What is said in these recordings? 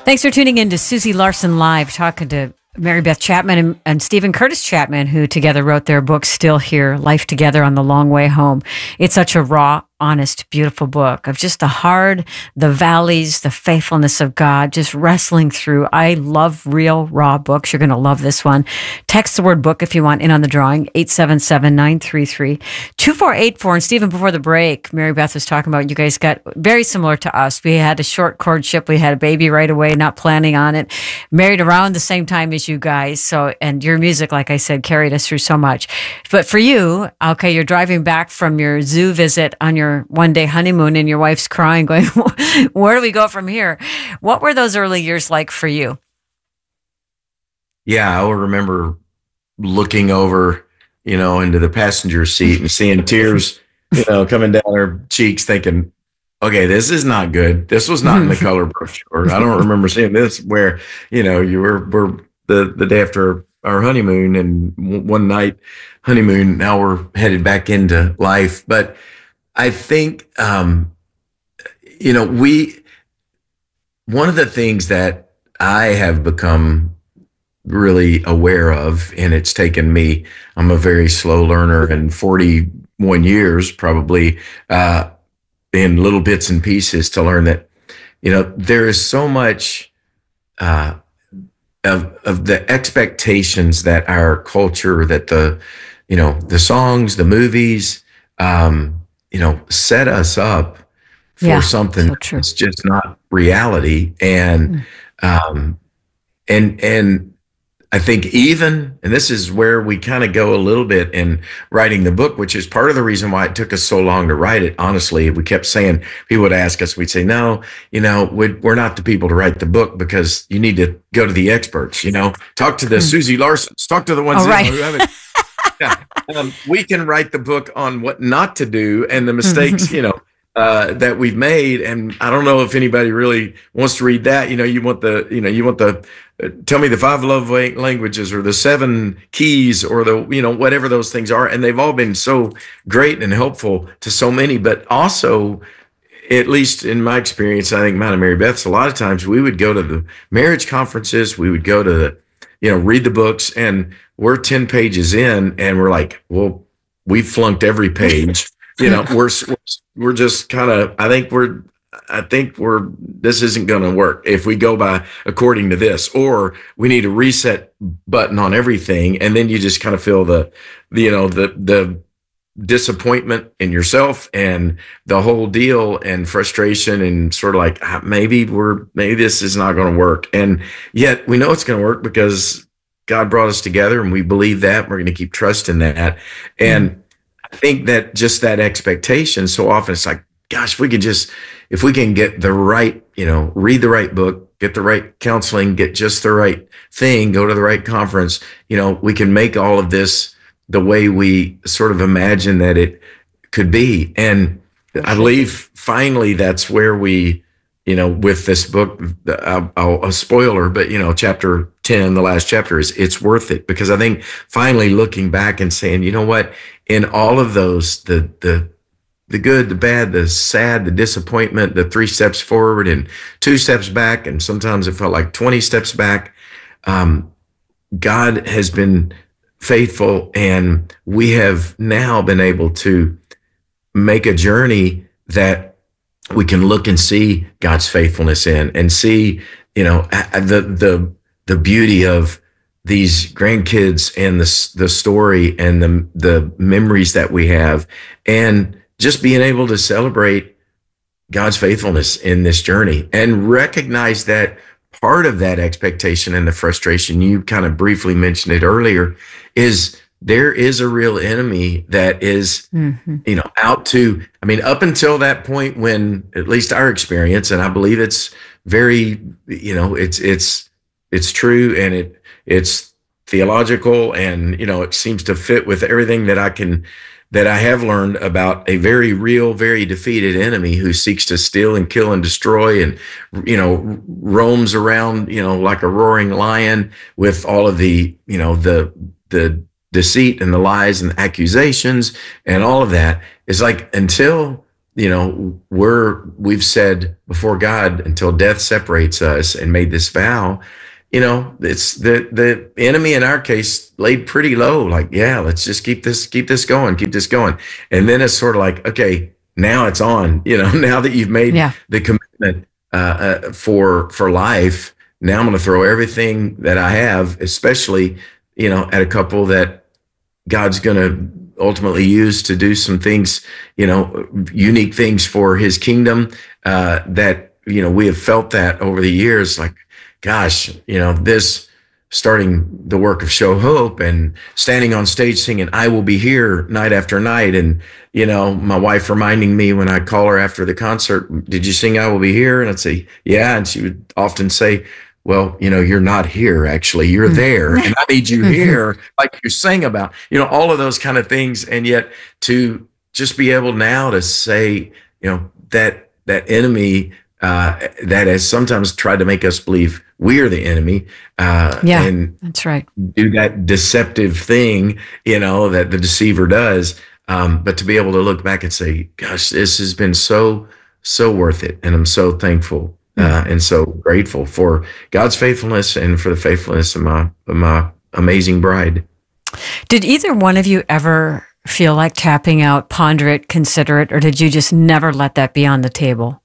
Thanks for tuning in to Susie Larson Live, talking to Mary Beth Chapman and Stephen Curtis Chapman, who together wrote their book, Still Here, Life Together on the Long Way Home. It's such a raw, honest, beautiful book of just the hard, the valleys, the faithfulness of God, just wrestling through. I love real, raw books. You're going to love this one. Text the word book if you want in on the drawing, 877-933-2484. And Stephen, before the break, Mary Beth was talking about you guys got very similar to us. We had a short courtship. We had a baby right away, not planning on it. Married around the same time as you guys. So, and your music, like I said, carried us through so much. But for you, okay, you're driving back from your zoo visit on your one-day honeymoon and your wife's crying, going, where do we go from here? What were those early years like for you? Yeah, I remember looking over, into the passenger seat and seeing tears, coming down her cheeks, thinking, okay, this is not good. This was not in the color brochure. I don't remember seeing this where, you were the day after our honeymoon and one night honeymoon. Now we're headed back into life. But I think, one of the things that I have become really aware of, and it's taken me, I'm a very slow learner, and 41 years probably in little bits and pieces to learn that, there is so much of the expectations that our culture, that the songs, the movies, set us up for something that's just not reality. And, and I think and this is where we kind of go a little bit in writing the book, which is part of the reason why it took us so long to write it. Honestly, we kept saying, people would ask us, we'd say, no, we're not the people to write the book, because you need to go to the experts, talk to the Susie Larsons, talk to the ones who haven't. Yeah. We can write the book on what not to do and the mistakes, that we've made. And I don't know if anybody really wants to read that. You want the tell me the 5 love languages, or the 7 keys, or the, whatever those things are. And they've all been so great and helpful to so many. But also, at least in my experience, I think mine and Mary Beth's, a lot of times we would go to the marriage conferences, we would go to the, read the books, and we're 10 pages in and we're like, well, we flunked every page. We're just kind of, I think this isn't going to work if we go by according to this, or we need a reset button on everything. And then you just kind of feel the disappointment in yourself and the whole deal, and frustration, and sort of like, maybe this is not going to work. And yet we know it's going to work because God brought us together, and we believe that. We're going to keep trusting that. And I think that just that expectation, so often it's like, gosh, if we can get the right, read the right book, get the right counseling, get just the right thing, go to the right conference, we can make all of this the way we sort of imagine that it could be. And I believe finally that's where we, with this book, a spoiler, but chapter 10, the last chapter, is it's worth it, because I think finally looking back and saying, you know what, in all of those, the good, the bad, the sad, the disappointment, the 3 steps forward and 2 steps back, and sometimes it felt like 20 steps back, God has been faithful, and we have now been able to make a journey that we can look and see God's faithfulness in, and see, the beauty of these grandkids, and the story, and the memories that we have, and just being able to celebrate God's faithfulness in this journey, and recognize that part of that expectation and the frustration, you kind of briefly mentioned it earlier, is there is a real enemy that is, out to, up until that point, when, at least our experience, and I believe it's very, it's true, and it's theological, and, it seems to fit with everything that I have learned about a very real, very defeated enemy who seeks to steal and kill and destroy, and, roams around, like a roaring lion, with all of the deceit and the lies and the accusations and all of that. Is like, until we've said before God until death separates us and made this vow, it's the enemy in our case laid pretty low. Like, yeah, let's just keep this going. And then it's sort of like, okay, now it's on, now that you've made the commitment, for life. Now I'm going to throw everything that I have, especially, at a couple that God's going to ultimately use to do some things, unique things for his kingdom, that, we have felt that over the years, like, gosh, this starting the work of Show Hope and standing on stage singing, I Will Be Here night after night. And, my wife reminding me when I call her after the concert, did you sing I Will Be Here? And I'd say, yeah. And she would often say, well, you're not here, actually, you're there. And I need you here, like you sang about, all of those kind of things. And yet to just be able now to say, that enemy, that has sometimes tried to make us believe we're the enemy, and that's right, do that deceptive thing, that the deceiver does. But to be able to look back and say, gosh, this has been so worth it. And I'm so thankful, and so grateful for God's faithfulness and for the faithfulness of my amazing bride. Did either one of you ever feel like tapping out, ponder it, consider it, or did you just never let that be on the table?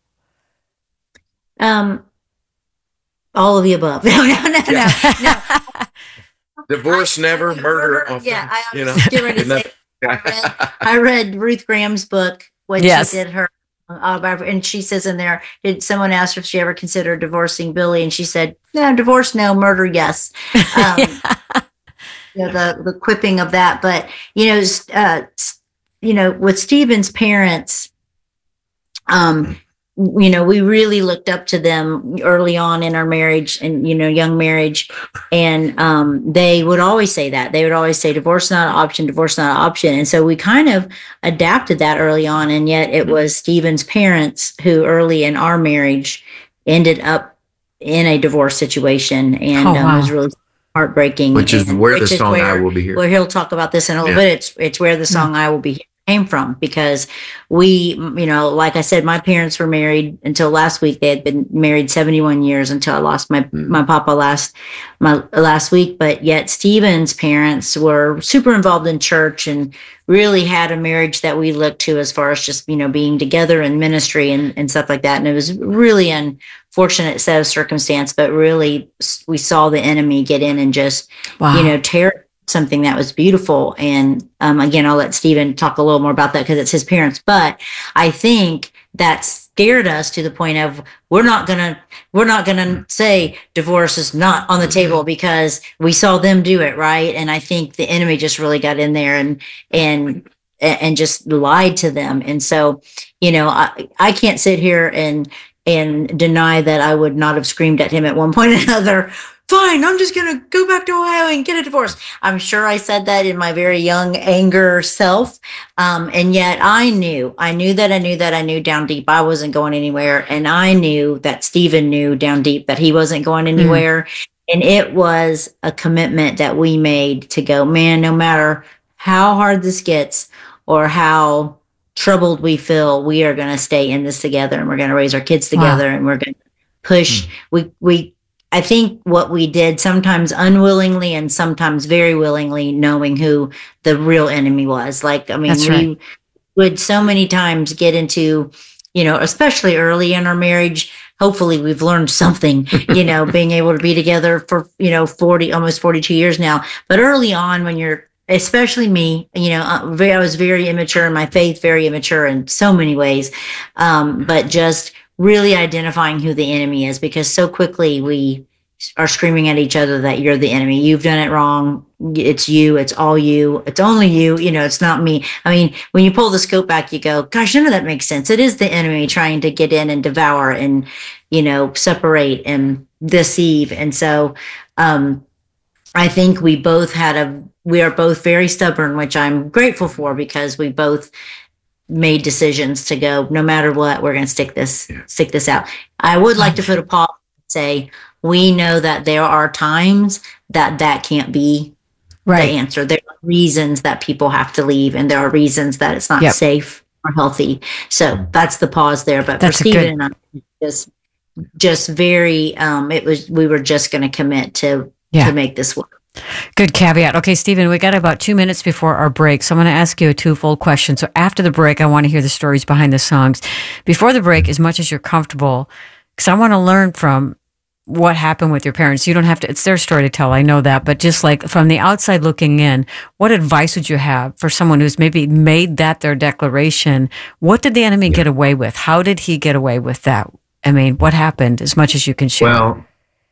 All of the above. No. Divorce never, murder often. Yeah, I was getting ready to say. I read Ruth Graham's book when she did her autobiography, and she says in there, did someone ask her if she ever considered divorcing Billy, and she said, no, divorce no, murder yes. The quipping of that, but with Stephen's parents, we really looked up to them early on in our marriage and, young marriage. And they would always say that. They would always say, divorce not an option, divorce not an option. And so we kind of adapted that early on. And yet it was Stephen's parents who early in our marriage ended up in a divorce situation. And it was really heartbreaking. Which is where the song I Will Be Here. Well, he'll talk about this in a little bit. It's where the song I Will Be Here came from, because we, like I said, my parents were married until last week. They had been married 71 years until I lost my papa last week. But yet Stephen's parents were super involved in church and really had a marriage that we looked to as far as just, being together in ministry and stuff like that. And it was really unfortunate set of circumstance, but really we saw the enemy get in and just, tear something that was beautiful. And again, I'll let Stephen talk a little more about that because it's his parents. But I think that scared us to the point of we're not gonna say divorce is not on the table because we saw them do it, right? And I think the enemy just really got in there and just lied to them. And so, I can't sit here and deny that I would not have screamed at him at one point or another, fine, I'm just going to go back to Ohio and get a divorce. I'm sure I said that in my very young anger self. And yet I knew down deep I wasn't going anywhere. And I knew that Stephen knew down deep that he wasn't going anywhere. And it was a commitment that we made to go, man, no matter how hard this gets or how troubled we feel, we are going to stay in this together, and we're going to raise our kids together, and we're going to push. I think what we did, sometimes unwillingly and sometimes very willingly, knowing who the real enemy was. We would so many times get into, especially early in our marriage. Hopefully we've learned something, being able to be together for, almost 42 years now. But early on, when you're, especially me, I was very immature in my faith, very immature in so many ways. But just really identifying who the enemy is, because so quickly we are screaming at each other that you're the enemy. You've done it wrong. It's you. It's all you. It's only you. It's not me. I mean, when you pull the scope back, you go, gosh, none of that makes sense. It is the enemy trying to get in and devour and, separate and deceive. And so, I think we are both very stubborn, which I'm grateful for, because we both made decisions to go, no matter what, we're going to stick this out. I would like to put a pause and say, we know that there are times that can't be the answer. There are reasons that people have to leave, and there are reasons that it's not safe more healthy. So that's the pause there. But That's for Stephen and I, just very, we were just going to commit to make this work. Good caveat. Okay, Stephen, we got about 2 minutes before our break, so I'm going to ask you a twofold question. So after the break, I want to hear the stories behind the songs. Before the break, as much as you're comfortable, because I want to learn from what happened with your parents. You don't have to, it's their story to tell, I know that, but just like from the outside looking in, what advice would you have for someone who's maybe made that their declaration? What did the enemy get away with? How did he get away with that? I mean, what happened, as much as you can share? Well,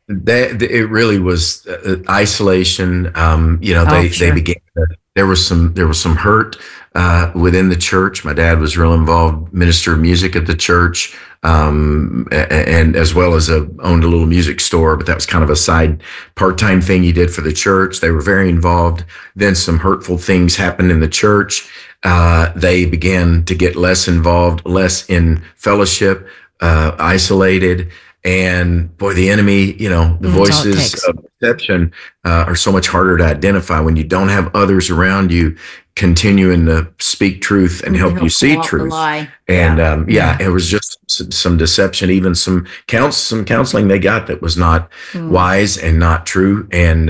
it really was isolation. They began. There was some hurt within the church. My dad was real involved, minister of music at the church, and as well as owned a little music store. But that was kind of a side part-time thing he did for the church. They were very involved. Then some hurtful things happened in the church. They began to get less involved, less in fellowship, isolated. And boy, the enemy, the voices of deception are so much harder to identify when you don't have others around you continuing to speak truth and help you see truth. And it was just some deception, even some counseling they got that was not wise and not true, and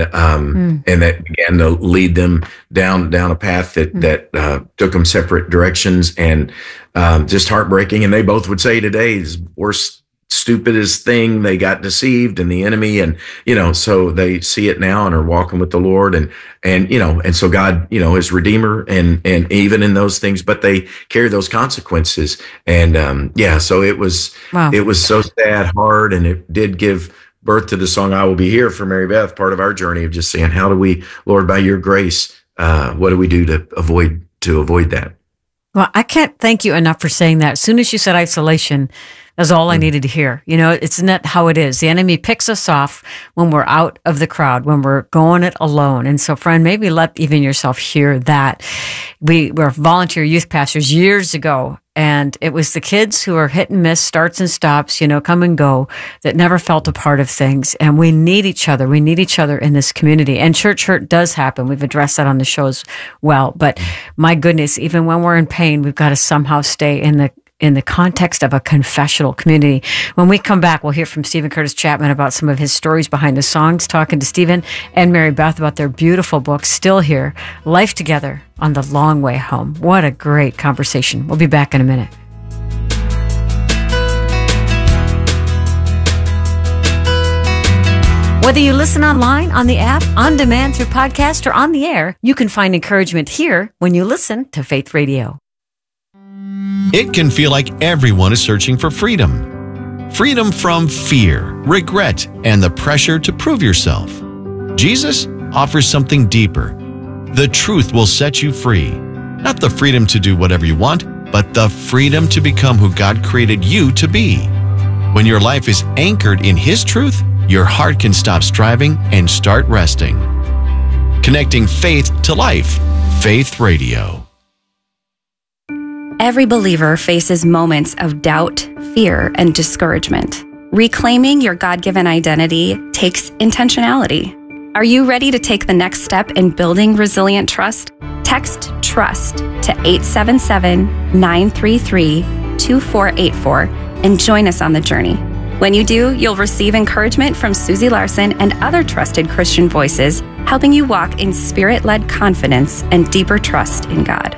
that began to lead them down a path that took them separate directions, and just heartbreaking. And they both would say today is worse. Stupidest thing, they got deceived in the enemy, and so they see it now and are walking with the Lord, and so God is Redeemer, and even in those things, but they carry those consequences, and so it was so sad, hard, and it did give birth to the song "I Will Be Here" for Mary Beth, part of our journey of just saying, how do we, Lord, by your grace, what do we do to avoid that? Well, I can't thank you enough for saying that. As soon as you said isolation, that's all I needed to hear. Isn't that how it is? The enemy picks us off when we're out of the crowd, when we're going it alone. And so, friend, maybe let even yourself hear that. We were volunteer youth pastors years ago, and it was the kids who are hit and miss, starts and stops, come and go, that never felt a part of things. And we need each other. We need each other in this community. And church hurt does happen. We've addressed that on the show as well. But my goodness, even when we're in pain, we've got to somehow stay in the context of a confessional community. When we come back, we'll hear from Steven Curtis Chapman about some of his stories behind the songs, talking to Steven and Mary Beth about their beautiful book, Still Here, Life Together on the Long Way Home. What a great conversation. We'll be back in a minute. Whether you listen online, on the app, on demand through podcast, or on the air, you can find encouragement here when you listen to Faith Radio. It can feel like everyone is searching for freedom. Freedom from fear, regret, and the pressure to prove yourself. Jesus offers something deeper. The truth will set you free. Not the freedom to do whatever you want, but the freedom to become who God created you to be. When your life is anchored in His truth, your heart can stop striving and start resting. Connecting faith to life. Faith Radio. Every believer faces moments of doubt, fear, and discouragement. Reclaiming your God-given identity takes intentionality. Are you ready to take the next step in building resilient trust? Text TRUST to 877-933-2484 and join us on the journey. When you do, you'll receive encouragement from Susie Larson and other trusted Christian voices, helping you walk in spirit-led confidence and deeper trust in God.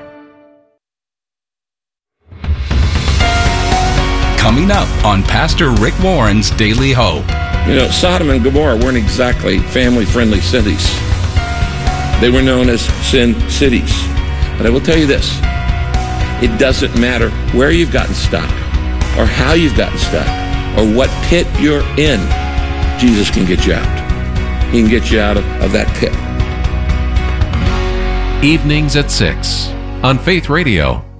Coming up on Pastor Rick Warren's Daily Hope. Sodom and Gomorrah weren't exactly family-friendly cities. They were known as sin cities. But I will tell you this, it doesn't matter where you've gotten stuck or how you've gotten stuck or what pit you're in, Jesus can get you out. He can get you out of that pit. Evenings at 6 on Faith Radio.